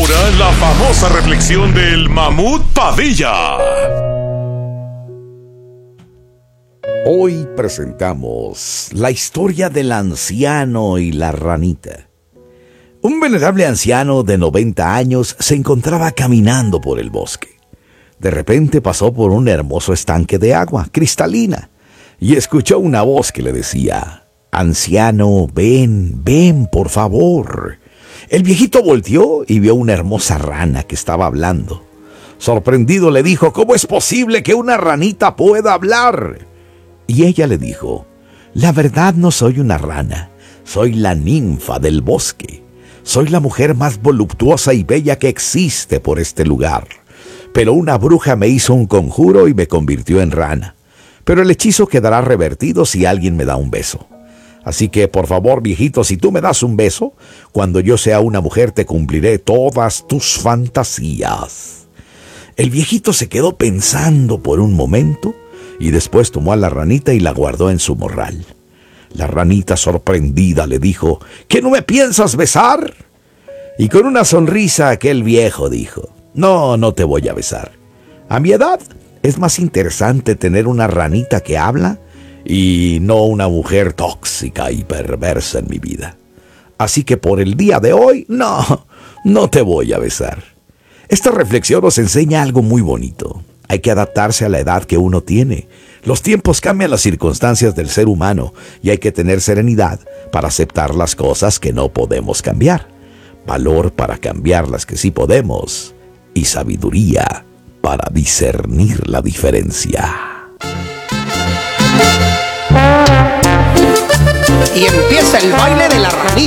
ahora la famosa reflexión del Mamut Padilla. Hoy presentamos la historia del anciano y la ranita. Un venerable anciano de 90 años se encontraba caminando por el bosque. De repente pasó por un hermoso estanque de agua cristalina y escuchó una voz que le decía: «Anciano, ven, ven, por favor». El viejito volteó y vio una hermosa rana que estaba hablando. Sorprendido le dijo: «¿Cómo es posible que una ranita pueda hablar?». Y ella le dijo: «La verdad, no soy una rana, soy la ninfa del bosque. Soy la mujer más voluptuosa y bella que existe por este lugar. Pero una bruja me hizo un conjuro y me convirtió en rana. Pero el hechizo quedará revertido si alguien me da un beso. Así que, por favor, viejito, si tú me das un beso, cuando yo sea una mujer te cumpliré todas tus fantasías». El viejito se quedó pensando por un momento y después tomó a la ranita y la guardó en su morral. La ranita, sorprendida, le dijo: «¿Que no me piensas besar?». Y con una sonrisa aquel viejo dijo: «No, no te voy a besar. A mi edad es más interesante tener una ranita que habla y no una mujer tóxica y perversa en mi vida. Así que por el día de hoy, no te voy a besar». Esta reflexión nos enseña algo muy bonito. Hay que adaptarse a la edad que uno tiene. Los tiempos cambian las circunstancias del ser humano y hay que tener serenidad para aceptar las cosas que no podemos cambiar, valor para cambiar las que sí podemos y sabiduría para discernir la diferencia. Y empieza el baile de la ranita.